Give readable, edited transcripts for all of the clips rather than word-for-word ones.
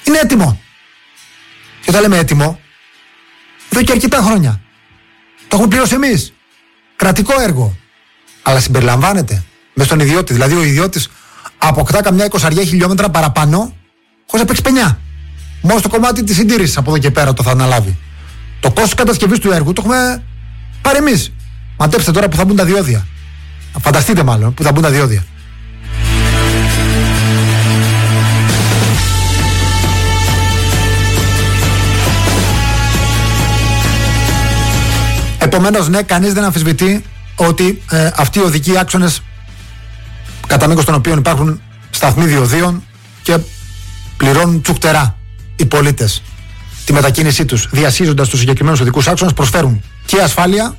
Είναι έτοιμο. Και όταν λέμε έτοιμο, εδώ και αρκετά χρόνια. Το έχουμε πληρώσει εμείς. Κρατικό έργο. Αλλά συμπεριλαμβάνεται μες στον ιδιώτη. Δηλαδή ο ιδιώτης αποκτά καμιά 20 χιλιόμετρα παραπάνω χωρίς να παίξει πενιά. Μόνο στο κομμάτι της συντήρησης από εδώ και πέρα το θα αναλάβει. Το κόστος κατασκευής του έργου το έχουμε πάρει εμείς. Μαντέψτε τώρα που θα μπουν τα διόδια. Φανταστείτε μάλλον που θα μπουν τα διόδια. Επομένως, ναι, κανείς δεν αμφισβητεί ότι αυτοί οι οδικοί άξονες κατά μήκος των οποίων υπάρχουν σταθμοί διοδίων και πληρώνουν τσουκτερά οι πολίτες τη μετακίνησή τους διασχίζοντας τους συγκεκριμένους οδικούς άξονες, προσφέρουν και ασφάλεια,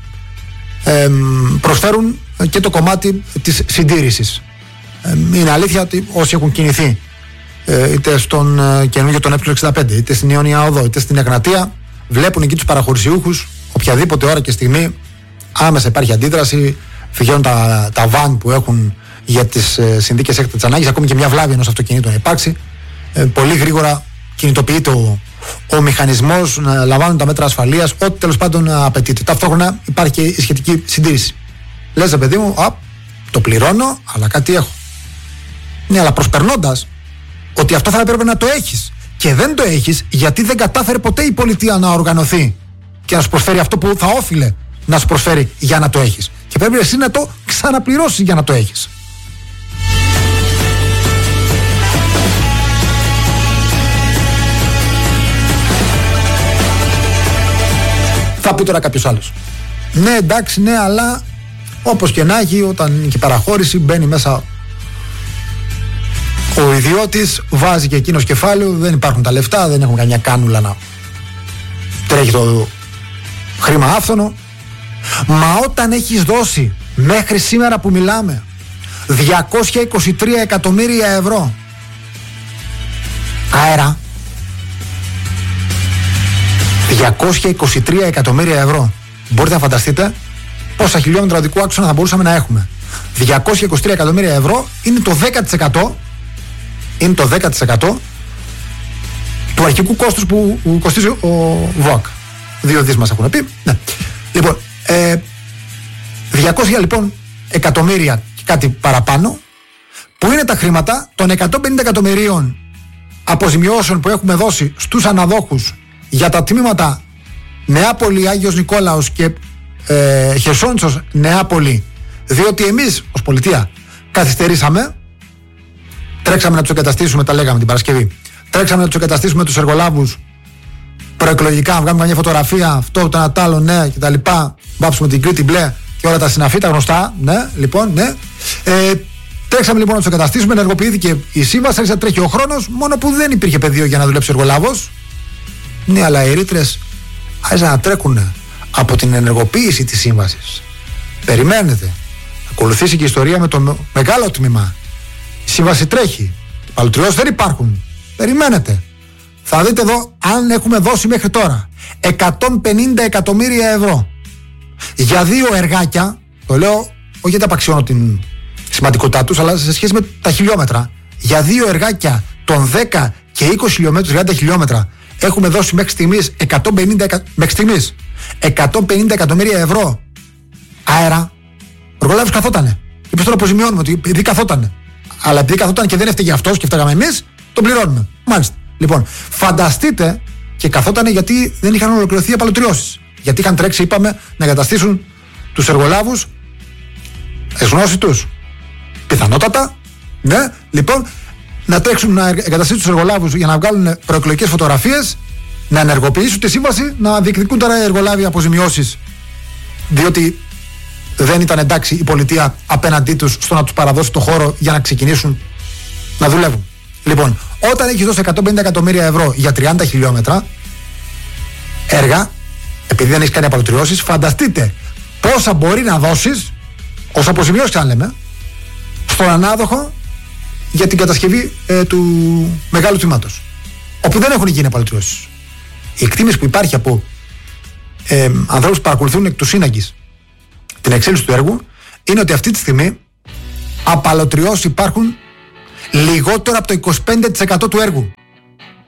προσφέρουν και το κομμάτι της συντήρησης. Είναι αλήθεια ότι όσοι έχουν κινηθεί είτε στον καινούργιο τον Ε65, είτε στην Ιόνια Οδό, είτε στην Εγνατία, βλέπουν εκεί τους παραχωρησιούχους οποιαδήποτε ώρα και στιγμή. Άμεσα υπάρχει αντίδραση, φυγαίνουν τα βαν που έχουν για τις συνθήκες έκτακτης ανάγκης, ακόμη και μια βλάβη ενός αυτοκινήτου να υπάρξει. Πολύ γρήγορα κινητοποιείται ο μηχανισμός, να λαμβάνουν τα μέτρα ασφαλείας, ό,τι τέλος πάντων απαιτείται. Ταυτόχρονα υπάρχει και η σχετική συντήρηση. Λες, παιδί μου, το πληρώνω, αλλά κάτι έχω. Ναι, αλλά προσπερνώντας ότι αυτό θα έπρεπε να το έχεις. Και δεν το έχεις γιατί δεν κατάφερε ποτέ η πολιτεία να οργανωθεί και να σου προσφέρει αυτό που θα όφιλε να σου προσφέρει για να το έχεις. Και πρέπει εσύ να το ξαναπληρώσεις για να το έχεις. Θα πει τώρα κάποιος άλλος, ναι, εντάξει, ναι, αλλά όπως και να έχει, όταν είναι και παραχώρηση, μπαίνει μέσα ο ιδιώτης, βάζει και εκείνος κεφάλαιο, δεν υπάρχουν τα λεφτά, δεν έχουμε καμιά κάνουλα να τρέχει το χρήμα άφθονο. Μα όταν έχεις δώσει μέχρι σήμερα που μιλάμε 223 εκατομμύρια ευρώ αέρα, 223 εκατομμύρια ευρώ, μπορείτε να φανταστείτε πόσα χιλιόμετρα οδικού άξονα θα μπορούσαμε να έχουμε. 223 εκατομμύρια ευρώ είναι το 10%, είναι το 10% του αρχικού κόστους που κοστίζει ο ΒΟΑΚ. 2 δις μας έχουν πει. Ναι. Λοιπόν, 200 λοιπόν εκατομμύρια και κάτι παραπάνω, που είναι τα χρήματα των 150 εκατομμυρίων αποζημιώσεων που έχουμε δώσει στους αναδόχους για τα τμήματα Νεάπολη Άγιος Νικόλαος και Χερσόνησος Νεάπολη, διότι εμείς ως πολιτεία καθυστερήσαμε, τρέξαμε να τους εγκαταστήσουμε, τα λέγαμε την Παρασκευή, τρέξαμε να τους εγκαταστήσουμε τους εργολάβους προεκλογικά, βγάλουμε μια φωτογραφία, αυτό το ένα τ' άλλο, ναι, και τα λοιπά, βάψουμε την Κρήτη μπλε και όλα τα συναφή, τα γνωστά, ναι, λοιπόν, ναι. Τρέξαμε λοιπόν να τους εγκαταστήσουμε, ενεργοποιήθηκε η σύμβαση, άρχισε να τρέχει ο χρόνος, μόνο που δεν υπήρχε πεδίο για να δουλέψει ο εργολάβος. Ναι, αλλά οι ρήτρες άρχισαν να τρέχουν από την ενεργοποίηση της σύμβασης. Περιμένετε. Ακολουθήσει και η ιστορία με το μεγάλο τμήμα. Η σύμβαση τρέχει. Οι παλωτριώσεις δεν υπάρχουν. Περιμένετε. Θα δείτε εδώ αν έχουμε δώσει μέχρι τώρα 150 εκατομμύρια ευρώ για 2 εργάκια. Το λέω όχι γιατί απαξιώνω την σημαντικότητά τους, αλλά σε σχέση με τα χιλιόμετρα. Για 2 εργάκια των 10 και 20 χιλιόμετρους, 30 χιλιόμετρα, έχουμε δώσει μέχρι στιγμής 150 εκατομμύρια ευρώ αέρα. Ο εργολάβος καθότανε. Και πώς τον αποζημιώνουμε, ότι επειδή καθότανε. Αλλά επειδή καθότανε και δεν έφταιγε αυτός και φταίγαμε εμείς, τον πληρώνουμε. Μάλιστα. Λοιπόν, φανταστείτε, και καθότανε γιατί δεν είχαν ολοκληρωθεί οι απαλωτριώσεις. Γιατί είχαν τρέξει, είπαμε, να εγκαταστήσουν τους εργολάβους εσγνώση τους. Πιθανότατα, ναι, λοιπόν, να τρέξουν να εγκαταστήσουν τους εργολάβους για να βγάλουν προεκλογικές φωτογραφίες, να ενεργοποιήσουν τη σύμβαση, να διεκδικούν τώρα οι εργολάβοι αποζημιώσεις, διότι δεν ήταν εντάξει η πολιτεία απέναντί τους στο να τους παραδώσει το χώρο για να ξεκινήσουν να δουλεύουν. Λοιπόν, όταν έχεις δώσει 150 εκατομμύρια ευρώ για 30 χιλιόμετρα έργα, επειδή δεν έχεις κάνει απαλωτριώσεις, φανταστείτε πόσα μπορεί να δώσεις ως αποζημιώσεις, αν λέμε, στον ανάδοχο για την κατασκευή του μεγάλου τμήματος, όπου δεν έχουν γίνει απαλωτριώσεις. Η εκτίμηση που υπάρχει από ανθρώπους που παρακολουθούν εκ του σύναγκης την εξέλιξη του έργου είναι ότι αυτή τη στιγμή απαλωτριώσεις υπάρχουν λιγότερο από το 25% του έργου.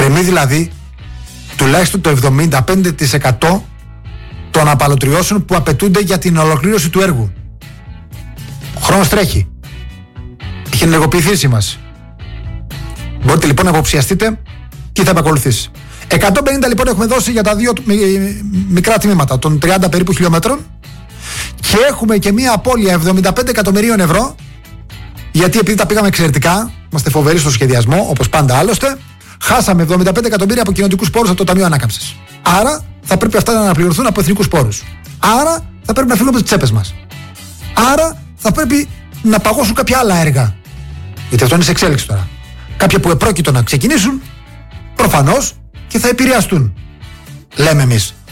Κρεμεί δηλαδή τουλάχιστον το 75% των απαλωτριώσεων που απαιτούνται για την ολοκλήρωση του έργου. Ο χρόνος τρέχει. Έχει ενεργοποιηθεί η σήμανση. Μπορείτε λοιπόν να υποψιαστείτε τι θα επακολουθήσει. 150 λοιπόν έχουμε δώσει για τα δύο μικρά τμήματα των 30 περίπου χιλιόμετρων και έχουμε και μία απώλεια 75 εκατομμυρίων ευρώ, γιατί επειδή τα πήγαμε εξαιρετικά, είμαστε φοβεροί στο σχεδιασμό, όπως πάντα άλλωστε, χάσαμε 75 εκατομμύρια από κοινοτικούς πόρους από το Ταμείο Ανάκαμψης. Άρα θα πρέπει αυτά να αναπληρωθούν από εθνικούς πόρους. Άρα θα πρέπει να φύγουμε από τις τσέπες μας. Άρα θα πρέπει να παγώσουν κάποια άλλα έργα. Γιατί αυτό είναι σε εξέλιξη τώρα. Κάποια που επρόκειτο να ξεκινήσουν, προφανώς και θα επηρεαστούν. Λέμε εμείς.